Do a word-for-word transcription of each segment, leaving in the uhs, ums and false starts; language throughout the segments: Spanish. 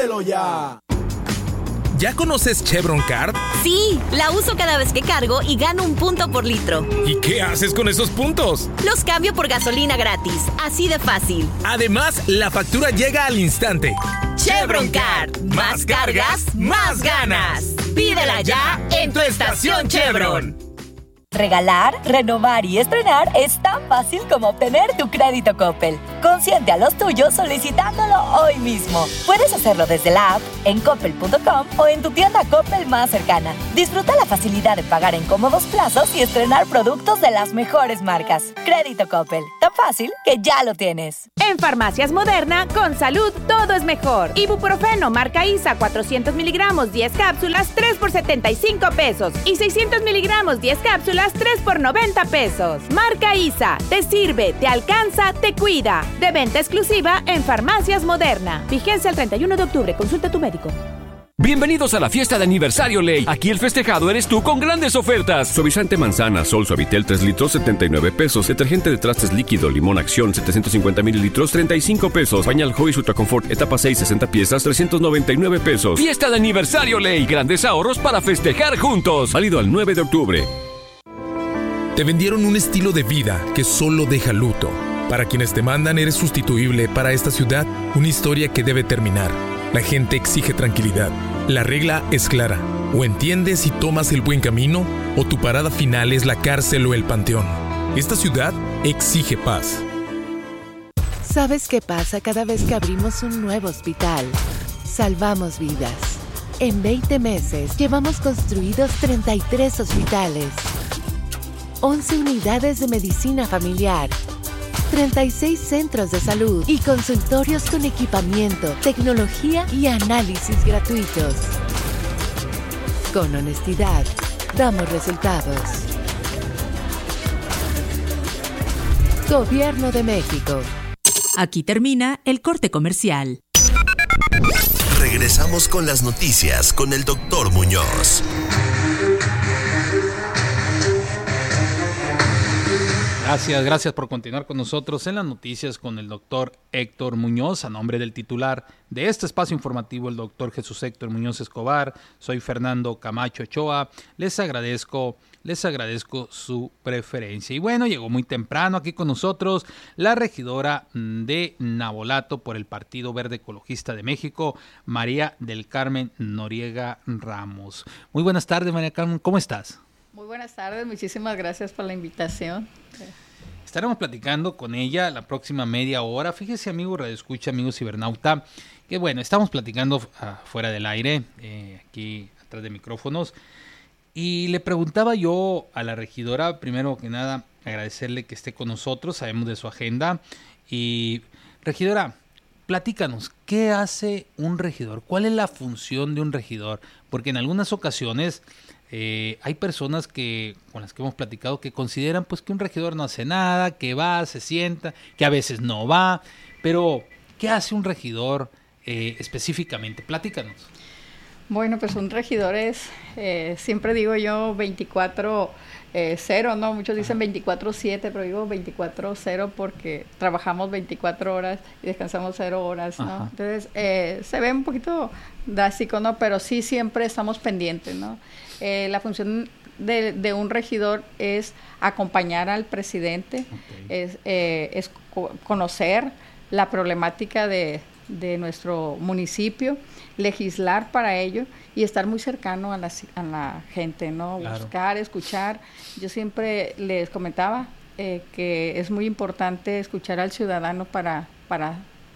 ¡Pídelo ya! ¿Ya conoces Chevron Card? Sí, la uso cada vez que cargo y gano un punto por litro. ¿Y qué haces con esos puntos? Los cambio por gasolina gratis, así de fácil. Además, la factura llega al instante. Chevron Card. Más cargas, más ganas. Pídela ya en tu estación Chevron. Regalar, renovar y estrenar es tan fácil como obtener tu crédito Coppel. Consiente a los tuyos solicitándolo hoy mismo. Puedes hacerlo desde la app, en coppel punto com o en tu tienda Coppel más cercana. Disfruta la facilidad de pagar en cómodos plazos y estrenar productos de las mejores marcas. Crédito Coppel, tan fácil que ya lo tienes. En Farmacias Moderna, con salud todo es mejor. Ibuprofeno marca I S A cuatrocientos miligramos, diez cápsulas, tres por setenta y cinco pesos. Y seiscientos miligramos, diez cápsulas, tres por noventa pesos. Marca I S A, te sirve, te alcanza, te cuida. De venta exclusiva en Farmacias Moderna. Vigencia el treinta y uno de octubre. Consulta a tu médico. Bienvenidos a la fiesta de aniversario Ley. Aquí el festejado eres tú con grandes ofertas. Suavizante manzana, Sol Suavitel tres litros, setenta y nueve pesos. Detergente de trastes líquido, Limón Acción, setecientos cincuenta mililitros, treinta y cinco pesos. Pañal Joy Ultra Confort, etapa seis, sesenta piezas, trescientos noventa y nueve pesos. Fiesta de aniversario Ley. Grandes ahorros para festejar juntos. Válido al nueve de octubre. Te vendieron un estilo de vida que solo deja luto. Para quienes te mandan, eres sustituible. Para esta ciudad, una historia que debe terminar. La gente exige tranquilidad. La regla es clara. O entiendes y tomas el buen camino, o tu parada final es la cárcel o el panteón. Esta ciudad exige paz. ¿Sabes qué pasa cada vez que abrimos un nuevo hospital? Salvamos vidas. En veinte meses llevamos construidos treinta y tres hospitales, once unidades de medicina familiar, treinta y seis centros de salud y consultorios con equipamiento, tecnología y análisis gratuitos. Con honestidad, damos resultados. Gobierno de México. Aquí termina el corte comercial. Regresamos con las noticias con el doctor Muñoz. Gracias, gracias por continuar con nosotros en las noticias con el doctor Héctor Muñoz. A nombre del titular de este espacio informativo, el doctor Jesús Héctor Muñoz Escobar, soy Fernando Camacho Ochoa. Les agradezco, les agradezco su preferencia. Y bueno, llegó muy temprano aquí con nosotros la regidora de Navolato por el Partido Verde Ecologista de México, María del Carmen Noriega Ramos. Muy buenas tardes, María Carmen, ¿cómo estás? Muy buenas tardes, muchísimas gracias por la invitación. Estaremos platicando con ella la próxima media hora. Fíjese, amigo Radio Escucha, amigo cibernauta, que bueno, estamos platicando uh, fuera del aire, eh, aquí atrás de micrófonos, y le preguntaba yo a la regidora, primero que nada, agradecerle que esté con nosotros, sabemos de su agenda, y regidora, platícanos, ¿qué hace un regidor? ¿Cuál es la función de un regidor? Porque en algunas ocasiones Eh, hay personas que con las que hemos platicado que consideran pues que un regidor no hace nada, que va, se sienta, que a veces no va, pero ¿qué hace un regidor eh, específicamente? Platícanos. Bueno, pues un regidor es, eh, siempre digo yo veinticuatro cero, ¿no? Muchos dicen veinticuatro siete, pero digo veinticuatro cero porque trabajamos veinticuatro horas y descansamos cero horas, ¿no? Ajá. Entonces, eh, se ve un poquito drástico, ¿no? Pero sí siempre estamos pendientes, ¿no? Eh, la función de, de un regidor es acompañar al presidente, okay. es, eh, es co- conocer la problemática de, de nuestro municipio, legislar para ello y estar muy cercano a la, a la gente, ¿no? Claro. Buscar, escuchar. Yo siempre les comentaba eh, que es muy importante escuchar al ciudadano para, para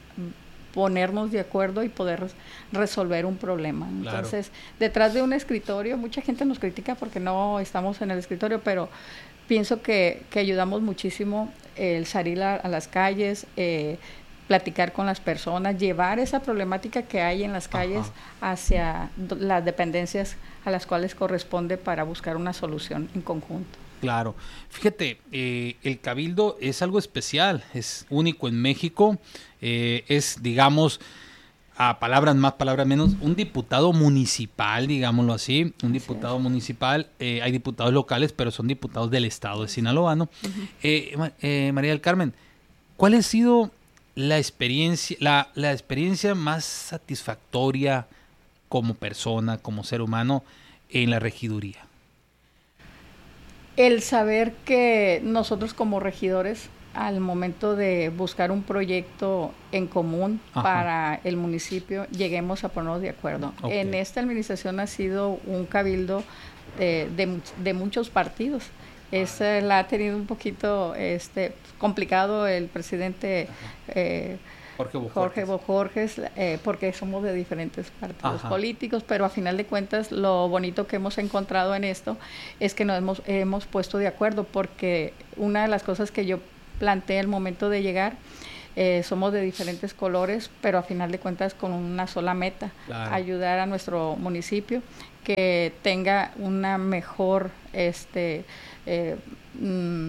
ponernos de acuerdo y poder resolver un problema. Claro. Entonces, detrás de un escritorio, mucha gente nos critica porque no estamos en el escritorio, pero pienso que, que ayudamos muchísimo el salir a, a las calles, eh, platicar con las personas, llevar esa problemática que hay en las calles Ajá. hacia las dependencias a las cuales corresponde para buscar una solución en conjunto. Claro. Fíjate, eh, el Cabildo es algo especial, es único en México, eh, es, digamos, a palabras más, palabras menos, un diputado municipal, digámoslo así, un diputado sí. municipal, eh, hay diputados locales, pero son diputados del estado de Sinaloa, ¿no? Uh-huh. eh, eh, María del Carmen, ¿cuál ha sido la experiencia, la, la experiencia más satisfactoria como persona, como ser humano en la regiduría? El saber que nosotros como regidores, al momento de buscar un proyecto en común Ajá. para el municipio, lleguemos a ponernos de acuerdo. Okay. En esta administración ha sido un cabildo de, de, de muchos partidos. Esa la ha tenido un poquito este, complicado el presidente eh, Jorge Bojorges, Jorge Bojorges eh, porque somos de diferentes partidos Ajá. políticos, pero a final de cuentas lo bonito que hemos encontrado en esto es que nos hemos, hemos puesto de acuerdo, porque una de las cosas que yo planteé al momento de llegar, eh, somos de diferentes colores, pero a final de cuentas con una sola meta, claro. ayudar a nuestro municipio que tenga una mejor este eh, mm,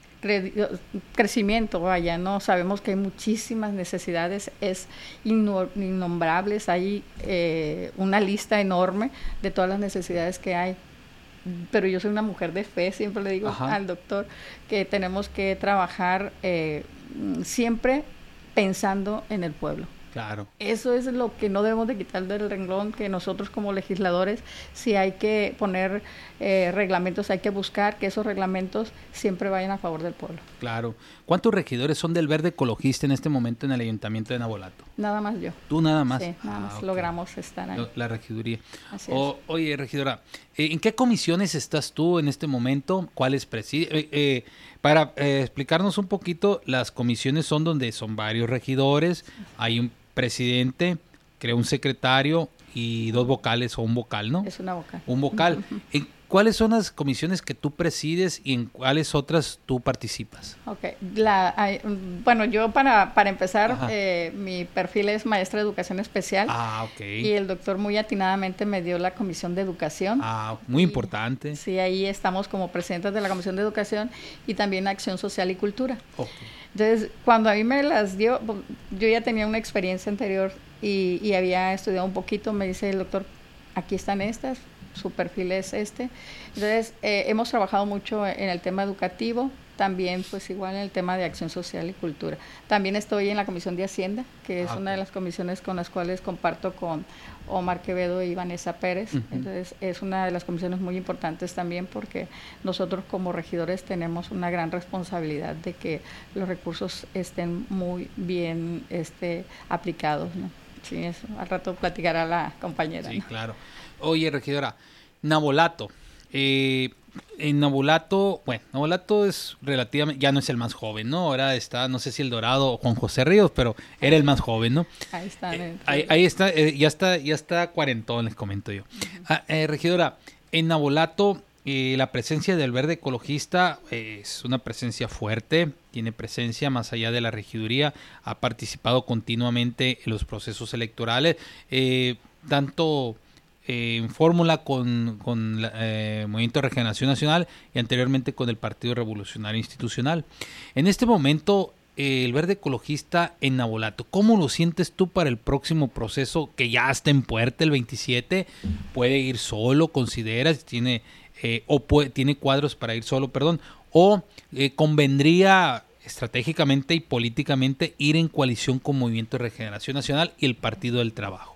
cre- crecimiento, vaya, ¿no? Sabemos que hay muchísimas necesidades, es inno- innombrables, hay eh, una lista enorme de todas las necesidades que hay. Pero yo soy una mujer de fe, siempre le digo Ajá. al doctor que tenemos que trabajar eh, siempre pensando en el pueblo. Claro. Eso es lo que no debemos de quitar del renglón, que nosotros como legisladores, si hay que poner eh, reglamentos, hay que buscar que esos reglamentos siempre vayan a favor del pueblo. Claro. ¿Cuántos regidores son del Verde Ecologista en este momento en el Ayuntamiento de Navolato? Nada más yo. ¿Tú nada más? Sí, nada más ah, okay. logramos estar ahí. La regiduría. Así o, es. Oye, regidora, ¿en qué comisiones estás tú en este momento? ¿Cuáles preside? Eh, eh, para eh, explicarnos un poquito, las comisiones son donde son varios regidores, hay un presidente, creo un secretario y dos vocales o un vocal, ¿no? Es una vocal. Un vocal. ¿En cuáles son las comisiones que tú presides y en cuáles otras tú participas? Ok, la, hay, bueno, yo para, para empezar, eh, mi perfil es maestra de educación especial. Ah, ok. Y el doctor muy atinadamente me dio la comisión de educación. Ah, muy y, importante. Sí, ahí estamos como presidentes de la comisión de educación y también acción social y cultura. Okay. Entonces, cuando a mí me las dio, yo ya tenía una experiencia anterior y, y había estudiado un poquito, me dice el doctor, aquí están estas, su perfil es este. Entonces, eh, hemos trabajado mucho en el tema educativo, también pues igual en el tema de acción social y cultura. También estoy en la Comisión de Hacienda, que es ah, una de las comisiones con las cuales comparto con Omar Quevedo y Vanessa Pérez. Uh-huh. Entonces, es una de las comisiones muy importantes también porque nosotros como regidores tenemos una gran responsabilidad de que los recursos estén muy bien este, aplicados, ¿no? Sí, eso al rato platicará la compañera. Sí, ¿no? claro. Oye, regidora, Navolato, eh, en Navolato, bueno, Navolato es relativamente, ya no es el más joven, ¿no? Ahora está, no sé si el Dorado o Juan José Ríos, pero era el más joven, ¿no? Ahí está. Eh, ahí, ahí está, eh, ya está, ya está cuarentón, les comento yo. Uh-huh. Ah, eh, regidora, en Navolato, eh, la presencia del Verde Ecologista eh, es una presencia fuerte, tiene presencia más allá de la regiduría, ha participado continuamente en los procesos electorales, eh, tanto Eh, en fórmula con, con el eh, Movimiento de Regeneración Nacional y anteriormente con el Partido Revolucionario Institucional. En este momento, eh, el Verde Ecologista en Navolato, ¿cómo lo sientes tú para el próximo proceso que ya está en puerta el veintisiete? ¿Puede ir solo, consideras? ¿Tiene, eh, o puede, tiene cuadros para ir solo, perdón? ¿O eh, convendría estratégicamente y políticamente ir en coalición con Movimiento de Regeneración Nacional y el Partido del Trabajo?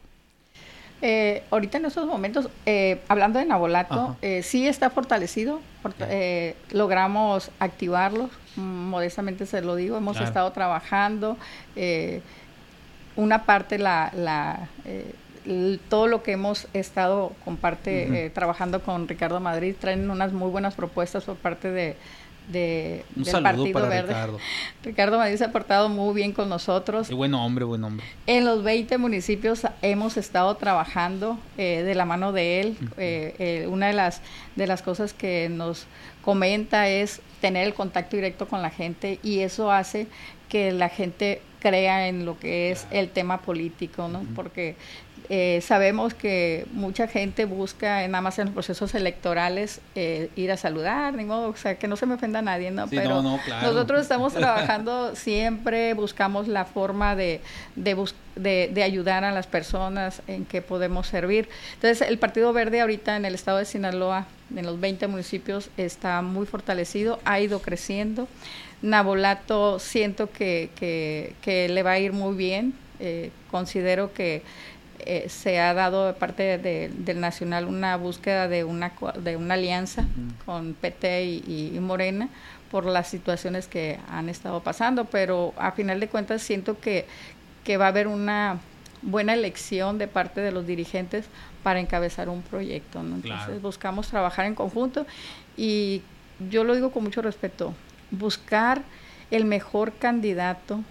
Eh, ahorita en estos momentos, eh, hablando de Navolato, eh, sí está fortalecido, forta- eh, logramos activarlo, modestamente se lo digo, hemos claro. estado trabajando, eh, una parte, la, la eh, el, todo lo que hemos estado con parte, uh-huh. eh, trabajando con Ricardo Madrid, traen unas muy buenas propuestas por parte de De, un del saludo Partido para Verde. Ricardo. Ricardo Madrid se ha portado muy bien con nosotros. Qué buen hombre, buen hombre. En los veinte municipios hemos estado trabajando eh, de la mano de él. Uh-huh. Eh, eh, una de las, de las cosas que nos comenta es tener el contacto directo con la gente y eso hace que la gente crea en lo que es el tema político, ¿no? Uh-huh. Porque Eh, sabemos que mucha gente busca, nada más en los procesos electorales, eh, ir a saludar, ni modo, o sea, que no se me ofenda a nadie, ¿no? Sí, Pero no, no, claro. nosotros estamos trabajando siempre, buscamos la forma de, de, bus de, de ayudar a las personas en que podemos servir. Entonces, el Partido Verde ahorita en el estado de Sinaloa, en los veinte municipios, está muy fortalecido, ha ido creciendo. Navolato siento que, que, que le va a ir muy bien, eh, considero que Eh, se ha dado de parte de, de, del Nacional una búsqueda de una, de una alianza uh-huh. con P T y, y Morena por las situaciones que han estado pasando, pero a final de cuentas siento que, que va a haber una buena elección de parte de los dirigentes para encabezar un proyecto, ¿no? Entonces claro. buscamos trabajar en conjunto y yo lo digo con mucho respeto, buscar el mejor candidato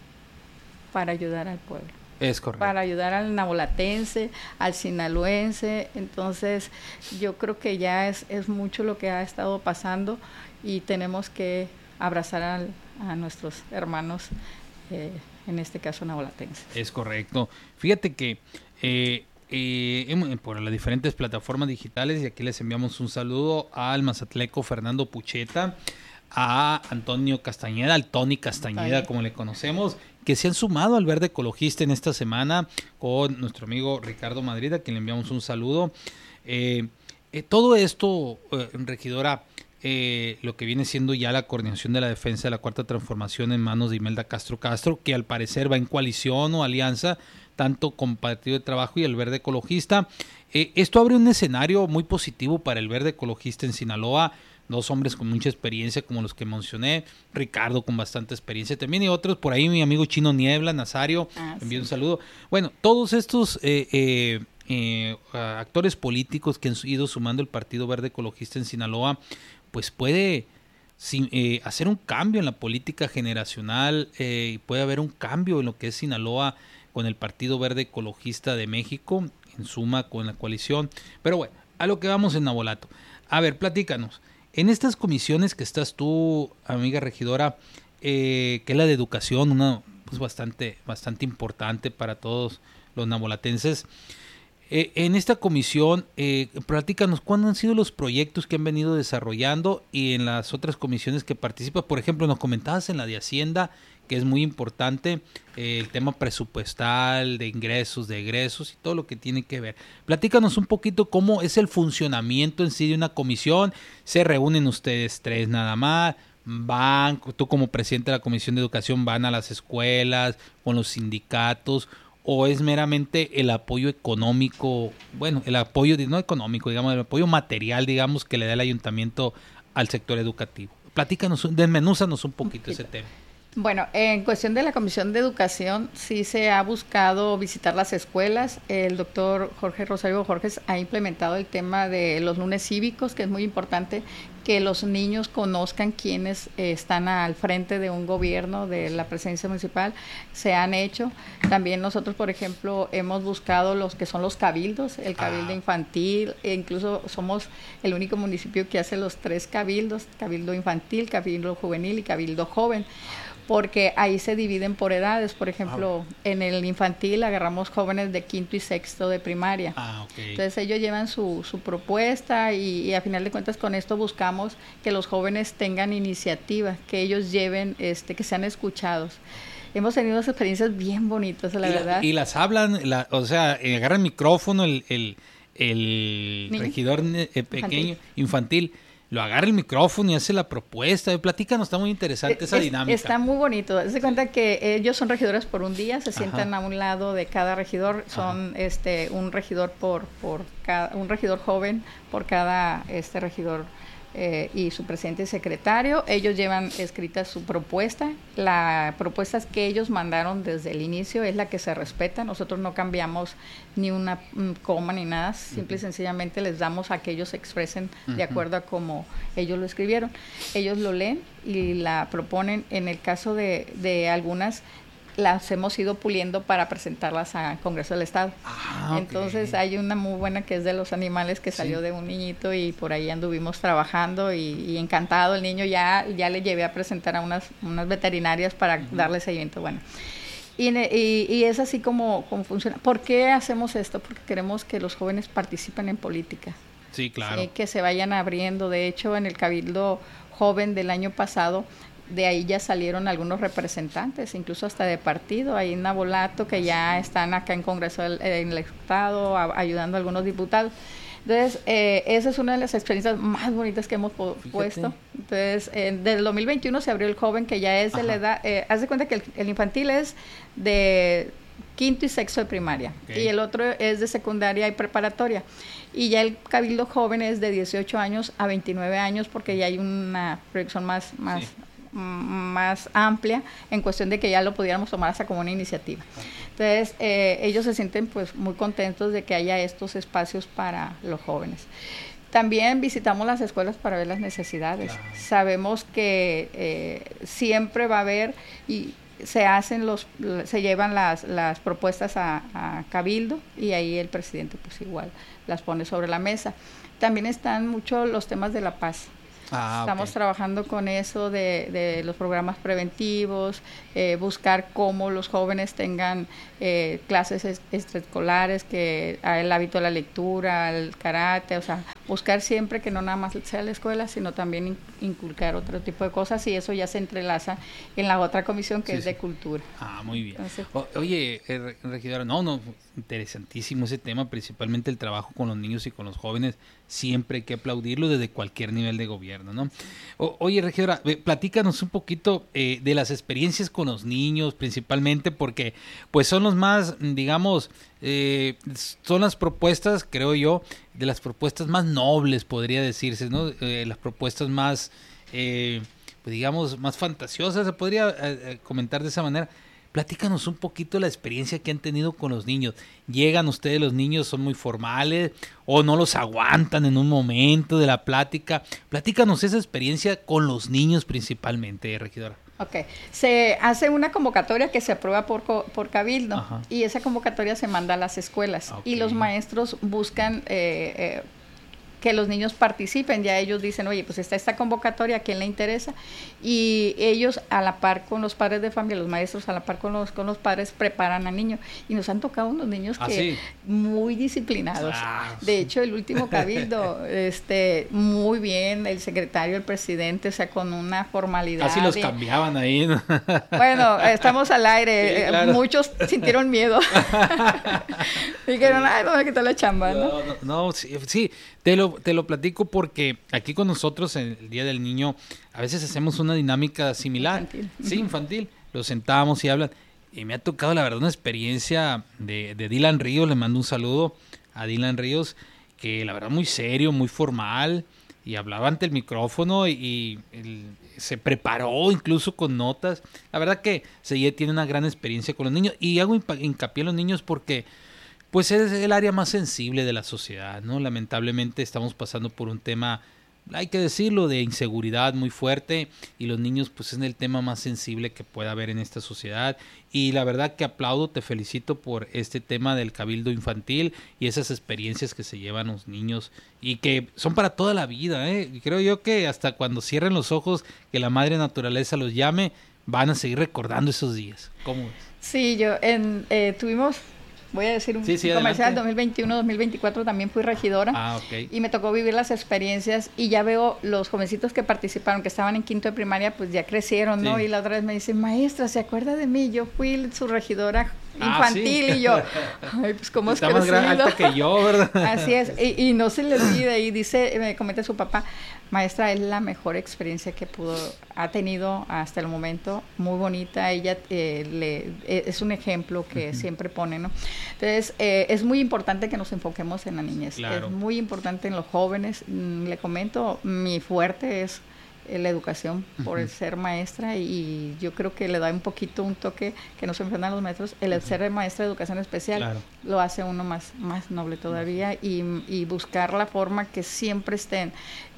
para ayudar al pueblo. Es correcto. Para ayudar al navolatense, al sinaloense. Entonces, yo creo que ya es, es mucho lo que ha estado pasando y tenemos que abrazar al, a nuestros hermanos, eh, en este caso navolatenses. Es correcto. Fíjate que eh, eh, por las diferentes plataformas digitales, y aquí les enviamos un saludo al mazatleco Fernando Pucheta, a Antonio Castañeda, al Tony Castañeda, como le conocemos, que se han sumado al Verde Ecologista en esta semana con nuestro amigo Ricardo Madrid, a quien le enviamos un saludo. Eh, eh, todo esto, eh, regidora, eh, lo que viene siendo ya la coordinación de la defensa de la Cuarta Transformación en manos de Imelda Castro Castro, que al parecer va en coalición o alianza, tanto con Partido de Trabajo y el Verde Ecologista. Eh, esto abre un escenario muy positivo para el Verde Ecologista en Sinaloa. Dos hombres con mucha experiencia, como los que mencioné, Ricardo con bastante experiencia también, y otros por ahí, mi amigo Chino Niebla, Nazario, ah, envío sí. un saludo. Bueno, todos estos eh, eh, eh, actores políticos que han ido sumando el Partido Verde Ecologista en Sinaloa, pues puede sin, eh, hacer un cambio en la política generacional, eh, y puede haber un cambio en lo que es Sinaloa con el Partido Verde Ecologista de México, en suma con la coalición. Pero bueno, a lo que vamos en Navolato. A ver, platícanos. En estas comisiones que estás tú, amiga regidora, eh, que es la de educación, una pues bastante, bastante importante para todos los navolatenses, eh, en esta comisión, eh, platícanos cuáles han sido los proyectos que han venido desarrollando y en las otras comisiones que participas. Por ejemplo, nos comentabas en la de Hacienda, que es muy importante, eh, el tema presupuestal, de ingresos, de egresos y todo lo que tiene que ver. Platícanos un poquito cómo es el funcionamiento en sí de una comisión. Se reúnen ustedes tres nada más, van, tú como presidente de la Comisión de Educación, van a las escuelas, con los sindicatos, o es meramente el apoyo económico, bueno, el apoyo, no económico, digamos, el apoyo material, digamos, que le da el ayuntamiento al sector educativo. Platícanos, desmenúzanos un poquito ese tema. Bueno, en cuestión de la Comisión de Educación, sí se ha buscado visitar las escuelas. El doctor Jorge Rosario Jorges ha implementado el tema de los lunes cívicos, que es muy importante que los niños conozcan quiénes eh, están al frente de un gobierno, de la presidencia municipal. Se han hecho. También nosotros, por ejemplo, hemos buscado los que son los cabildos, el cabildo ah. infantil, e incluso somos el único municipio que hace los tres cabildos, cabildo infantil, cabildo juvenil y cabildo joven, porque ahí se dividen por edades. Por ejemplo, ah. en el infantil agarramos jóvenes de quinto y sexto de primaria. Ah, okay. Entonces ellos llevan su, su propuesta y, y a final de cuentas con esto buscamos que los jóvenes tengan iniciativa, que ellos lleven, este, que sean escuchados. Hemos tenido unas experiencias bien bonitas, la y verdad. La, y las hablan, la, o sea, eh, agarra el micrófono el, el, el regidor eh, pequeño, infantil. infantil, lo agarra el micrófono y hace la propuesta. Platícanos, está muy interesante esa es, dinámica. Está muy bonito. Se cuenta que ellos son regidores por un día, se sientan Ajá. a un lado de cada regidor, son Ajá. este un regidor por por cada, un regidor joven por cada este regidor eh, y su presidente y secretario. Ellos llevan escrita su propuesta. La propuesta que ellos mandaron desde el inicio es la que se respeta. Nosotros no cambiamos ni una coma ni nada, simple uh-huh. y sencillamente les damos a que ellos se expresen uh-huh. de acuerdo a cómo ellos lo escribieron. Ellos lo leen y la proponen. En el caso de, de algunas, las hemos ido puliendo para presentarlas al Congreso del Estado. Ah, Entonces okay. hay una muy buena que es de los animales, que salió sí. de un niñito y por ahí anduvimos trabajando y, y encantado el niño. Ya, ya le llevé a presentar a unas, unas veterinarias para uh-huh. darle seguimiento. Bueno, Y, y, y es así como, como funciona. ¿Por qué hacemos esto? Porque queremos que los jóvenes participen en política. Sí, claro. ¿Sí? Que se vayan abriendo. De hecho, en el Cabildo Joven del año pasado, de ahí ya salieron algunos representantes, incluso hasta de partido. Hay Nabolato que ya están acá en Congreso del, en el Estado, a, ayudando a algunos diputados. Entonces, eh, esa es una de las experiencias más bonitas que hemos po- puesto. Entonces, eh, desde el dos mil veintiuno se abrió el joven, que ya es de Ajá. la edad, eh, haz de cuenta que el, el infantil es de quinto y sexto de primaria, okay. y el otro es de secundaria y preparatoria. Y ya el Cabildo Joven es de dieciocho años a veintinueve años, porque ya hay una proyección más, más, sí. más amplia en cuestión de que ya lo pudiéramos tomar hasta como una iniciativa. Entonces, eh, ellos se sienten pues muy contentos de que haya estos espacios para los jóvenes. También visitamos las escuelas para ver las necesidades. Claro. Sabemos que eh, siempre va a haber, y se hacen los, se llevan las, las propuestas a, a Cabildo, y ahí el presidente pues igual las pone sobre la mesa. También están mucho los temas de la paz. Ah, Estamos okay. trabajando con eso de, de los programas preventivos, eh, buscar cómo los jóvenes tengan eh, clases est- extraescolares, que el hábito de la lectura, el karate, o sea, buscar siempre que no nada más sea la escuela, sino también in- inculcar otro tipo de cosas, y eso ya se entrelaza en la otra comisión que sí, es sí. de cultura. Ah, muy bien. Entonces, o, oye, eh, regidora, no, no, interesantísimo ese tema, principalmente el trabajo con los niños y con los jóvenes. Siempre hay que aplaudirlo desde cualquier nivel de gobierno, ¿no? O, oye, regidora, platícanos un poquito eh, de las experiencias con los niños, principalmente porque pues son los más, digamos, eh, son las propuestas, creo yo, de las propuestas más nobles, podría decirse, ¿no? Eh, las propuestas más, eh, pues digamos, más fantasiosas, se podría eh, comentar de esa manera. Platícanos un poquito la experiencia que han tenido con los niños. ¿Llegan ustedes, los niños son muy formales o no los aguantan en un momento de la plática? Platícanos esa experiencia con los niños principalmente, regidora. Ok, se hace una convocatoria que se aprueba por, por Cabildo. Ajá. Y esa convocatoria se manda a las escuelas. Okay. Y los maestros buscan eh, eh, que los niños participen. Ya ellos dicen, oye, pues está esta convocatoria, ¿a quién le interesa? Y ellos a la par con los padres de familia, los maestros a la par con los, con los padres preparan al niño. Y nos han tocado unos niños ¿Ah, que sí? muy disciplinados. Ah, de hecho, el último Cabildo, este, muy bien, el secretario, el presidente, o sea, con una formalidad. Casi los y, cambiaban ahí, ¿no? Bueno, estamos al aire, sí, claro. Muchos sintieron miedo. Dijeron, ay, no me quitar la chamba, ¿no? No, no, no sí, sí. Te lo, te lo platico porque aquí con nosotros en el Día del Niño a veces hacemos una dinámica similar. Infantil. Sí, infantil. Los sentamos y hablan. Y me ha tocado, la verdad, una experiencia de, de Dylan Ríos. Le mando un saludo a Dylan Ríos, que la verdad muy serio, muy formal. Y hablaba ante el micrófono y, y el, se preparó incluso con notas. La verdad que se tiene una gran experiencia con los niños. Y hago hincapié en los niños porque pues es el área más sensible de la sociedad, ¿no? Lamentablemente estamos pasando por un tema, hay que decirlo, de inseguridad muy fuerte, y los niños pues es el tema más sensible que pueda haber en esta sociedad. Y la verdad que aplaudo, te felicito por este tema del Cabildo Infantil y esas experiencias que se llevan los niños y que son para toda la vida, ¿eh? Y creo yo que hasta cuando cierren los ojos, que la madre naturaleza los llame, van a seguir recordando esos días. ¿Cómo es? Sí, yo en, eh, tuvimos... Voy a decir un sí, sí, comercial, dos mil veintiuno, dos mil veinticuatro también fui regidora. Ah, okay. Y me tocó vivir las experiencias y ya veo los jovencitos que participaron, que estaban en quinto de primaria, pues ya crecieron, ¿no? Sí. Y la otra vez me dicen, maestra, ¿se acuerda de mí? Yo fui su regidora infantil. Ah, ¿sí? Y yo, ay, pues cómo es crecido. Está más alta que yo, ¿verdad? Así es, y, y no se le olvida, y dice, me comenta su papá, maestra, es la mejor experiencia que pudo, ha tenido hasta el momento, muy bonita, ella eh, le, eh, es un ejemplo que uh-huh. siempre pone, ¿no? Entonces, eh, es muy importante que nos enfoquemos en la niñez, claro. Es muy importante en los jóvenes, mm, le comento, mi fuerte es la educación por uh-huh. el ser maestra, y yo creo que le da un poquito un toque que no se enfrentan los maestros, el uh-huh. ser maestra de educación especial, claro. lo hace uno más, más noble todavía, uh-huh. y, y buscar la forma que siempre estén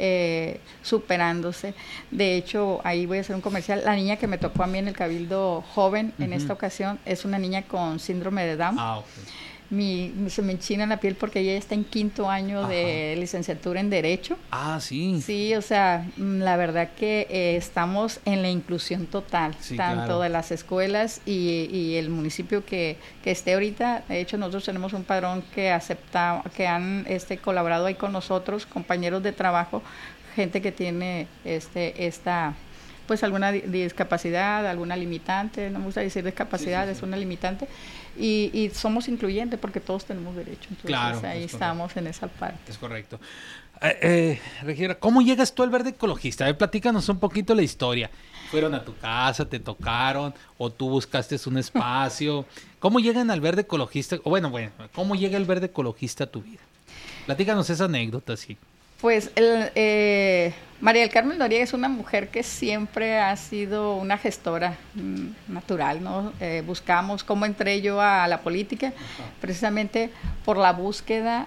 eh, superándose. De hecho, ahí voy a hacer un comercial, la niña que me tocó a mí en el Cabildo Joven uh-huh. en esta ocasión es una niña con síndrome de Down. Ah, okay. mi, se me enchina la piel porque ella está en quinto año Ajá. de licenciatura en Derecho. Ah, sí. Sí, o sea, la verdad que eh, estamos en la inclusión total, sí, tanto claro. de las escuelas y, y el municipio que, que esté ahorita. De hecho, nosotros tenemos un padrón que acepta, que han este, colaborado ahí con nosotros, compañeros de trabajo, gente que tiene este esta pues alguna discapacidad, alguna limitante, no me gusta decir discapacidad, sí, sí, sí. es una limitante, y, y somos incluyentes porque todos tenemos derecho, entonces claro, ahí estamos en esa parte. Es correcto. Eh, eh, Regidora, ¿cómo llegas tú al Verde Ecologista? A ver, platícanos un poquito la historia. ¿Fueron a tu casa, te tocaron, o tú buscaste un espacio? ¿Cómo llegan al Verde Ecologista? O bueno, bueno, ¿cómo llega el Verde Ecologista a tu vida? Platícanos esa anécdota, sí. Pues el, eh, María del Carmen Noriega es una mujer que siempre ha sido una gestora mm, natural, ¿no? Eh, buscamos cómo entré yo a la política, Ajá. precisamente por la búsqueda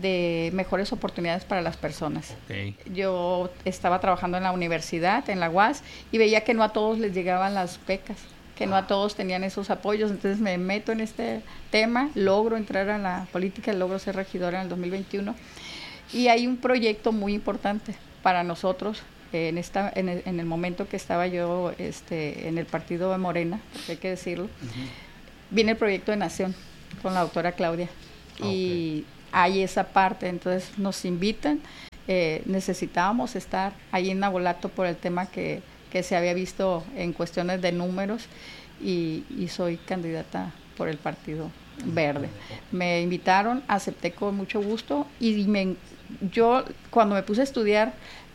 de mejores oportunidades para las personas. Okay. Yo estaba trabajando en la universidad, en la U A S, y veía que no a todos les llegaban las becas, que no a todos tenían esos apoyos, entonces me meto en este tema, logro entrar a la política, logro ser regidora en el dos mil veintiuno, y hay un proyecto muy importante para nosotros eh, en esta en el, en el momento que estaba yo este en el partido de Morena, porque hay que decirlo. Uh-huh. Viene el proyecto de Nación con la doctora Claudia okay. y hay esa parte, entonces nos invitan, eh, necesitábamos estar ahí en Nabolato por el tema que, que se había visto en cuestiones de números y, y soy candidata por el Partido Verde. Me invitaron, acepté con mucho gusto y me, yo cuando me puse a estudiar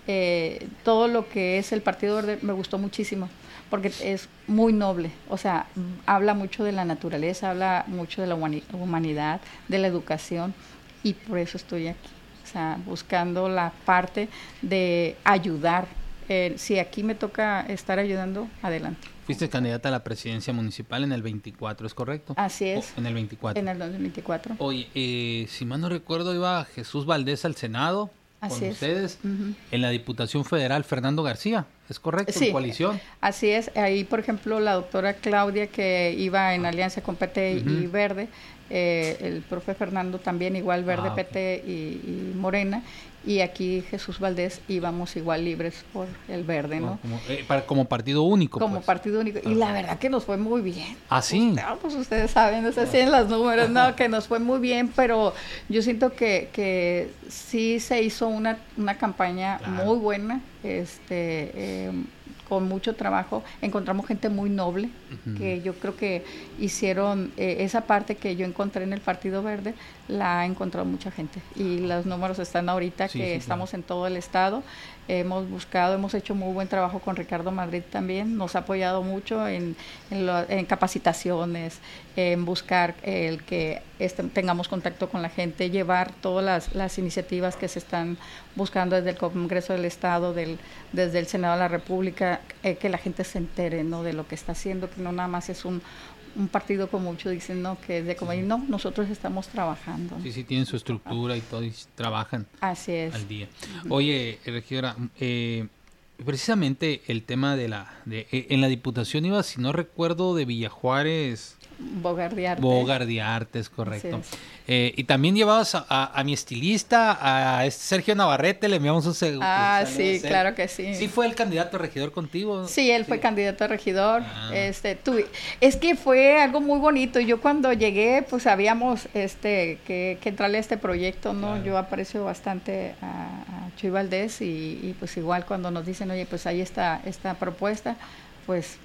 eh, todo lo que es el Partido Verde me gustó muchísimo porque es muy noble, o sea, habla mucho de la naturaleza, habla mucho de la humanidad, de la educación y por eso estoy aquí, o sea, buscando la parte de ayudar. Eh, si aquí me toca estar ayudando, adelante. Fuiste candidata a la presidencia municipal en el veinticuatro, ¿es correcto? Así es. O en el veinticuatro. En el dos mil veinticuatro. Oye, eh, si mal no recuerdo, iba Jesús Valdés al Senado Así con es. ustedes. Uh-huh. En la Diputación Federal, Fernando García, ¿es correcto? Sí, ¿En coalición? Así es. Ahí, por ejemplo, la doctora Claudia, que iba en alianza con P T uh-huh. y Verde, eh, el profe Fernando también igual Verde, ah, okay. P T y, y Morena, y aquí Jesús Valdés íbamos igual libres por el Verde, ¿no? Como, eh, para, como partido único. Como pues. partido único. Y la verdad que nos fue muy bien. ¿Ah, sí? Usted, pues ustedes saben, no sé si en los números, no, que nos fue muy bien, pero yo siento que, que sí se hizo una, una campaña claro. muy buena, este... Eh, con mucho trabajo, encontramos gente muy noble, uh-huh. que yo creo que hicieron eh, esa parte que yo encontré en el Partido Verde, la ha encontrado mucha gente, y los números están ahorita sí, que sí, estamos claro. en todo el estado, hemos buscado, hemos hecho muy buen trabajo con Ricardo Madrid también, nos ha apoyado mucho en, en, lo, en capacitaciones, en buscar el que este, tengamos contacto con la gente, llevar todas las, las iniciativas que se están buscando desde el Congreso del Estado, del, desde el Senado de la República, eh, que la gente se entere, ¿no?, de lo que está haciendo, que no nada más es un un partido como muchos dicen, no, que es de como, sí. no, nosotros estamos trabajando. Sí, sí, tienen su estructura y todo, y trabajan Así es. al día. Oye, regidora, eh, precisamente el tema de la, de, eh, en la Diputación iba, si no recuerdo, de Villajuárez... Bogardiarte. Bogardiarte, es correcto. Es. Eh, y también llevabas a, a, a mi estilista, a este Sergio Navarrete, le enviamos un segundo. Ah, sí, claro que sí. ¿Sí fue el candidato a regidor contigo? Sí, él sí. fue candidato a regidor. Ah. Este, tu, es que fue algo muy bonito. Yo cuando llegué, pues sabíamos este, que, que entrarle a este proyecto, ¿no? Claro. Yo aprecio bastante a, a Chuy Valdés y, y pues igual cuando nos dicen, oye, pues ahí está esta propuesta, pues...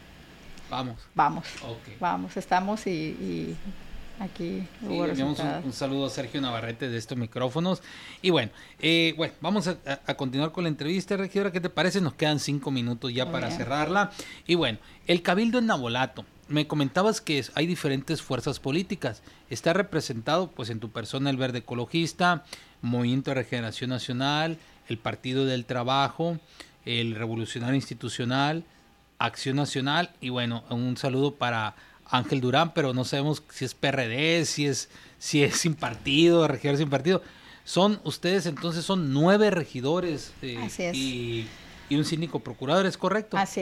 Vamos. Vamos, okay. vamos, estamos y, y aquí sí, hubo resultados. Un, un saludo a Sergio Navarrete de estos micrófonos. Y bueno, eh, bueno vamos a, a continuar con la entrevista, regidora. ¿Qué te parece? Nos quedan cinco minutos ya Muy para bien. cerrarla. Y bueno, el Cabildo en Nabolato. Me comentabas que hay diferentes fuerzas políticas. Está representado, pues, en tu persona el Verde Ecologista, Movimiento de Regeneración Nacional, el Partido del Trabajo, el Revolucionario Institucional, Acción Nacional, y bueno, un saludo para Ángel Durán, pero no sabemos si es P R D, si es si es sin partido, regidor sin partido. Son ustedes entonces son nueve regidores eh, Así es. y, y un síndico procurador, ¿es correcto? Así es.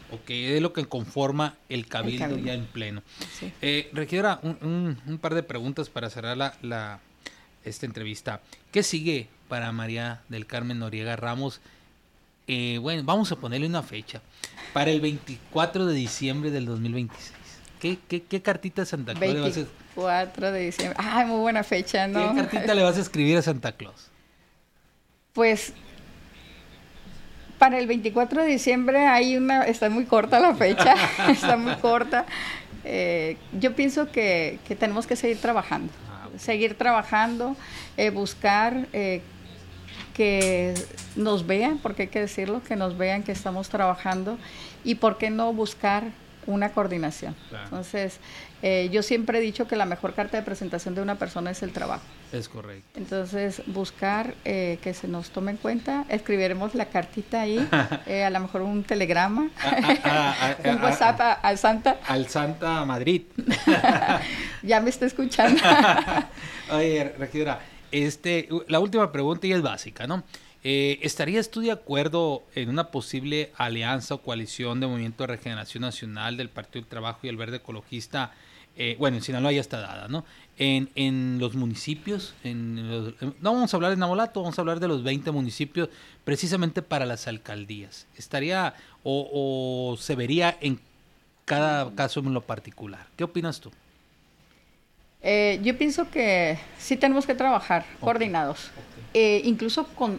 Ok, es lo que conforma el cabildo, el cabildo. ya en pleno. Sí. Eh, regidora, un, un, un par de preguntas para cerrar la, la, esta entrevista. ¿Qué sigue para María del Carmen Noriega Ramos? Eh, bueno, vamos a ponerle una fecha. Para el veinticuatro de diciembre del dos mil veintiséis. ¿Qué, qué, qué cartita a Santa Claus le vas a escribir? veinticuatro de diciembre. Ay, muy buena fecha, ¿no? ¿Qué cartita le vas a escribir a Santa Claus? Pues para el veinticuatro de diciembre hay una, está muy corta la fecha, está muy corta. Eh, yo pienso que, que tenemos que seguir trabajando, ah, okay. seguir trabajando, eh, buscar eh, que nos vean, porque hay que decirlo, que nos vean que estamos trabajando y por qué no buscar una coordinación. Claro. Entonces, eh, yo siempre he dicho que la mejor carta de presentación de una persona es el trabajo. Es correcto. Entonces, buscar eh, que se nos tome en cuenta, escribiremos la cartita ahí, eh, a lo mejor un telegrama, a, a, a, un WhatsApp a, a, al Santa. Al Santa Madrid. Ya me está escuchando. Oye, regidora, este, la última pregunta y es básica, ¿no? Eh, ¿Estarías tú de acuerdo en una posible alianza o coalición de Movimiento de Regeneración Nacional del Partido del Trabajo y el Verde Ecologista? Eh, bueno, en Sinaloa ya está dada, ¿no? En, en los municipios, en los, no vamos a hablar de Navolato, vamos a hablar de los veinte municipios, precisamente para las alcaldías. ¿Estaría o, o se vería en cada caso en lo particular? ¿Qué opinas tú? Eh, yo pienso que sí tenemos que trabajar okay. coordinados. Okay. Eh, incluso con,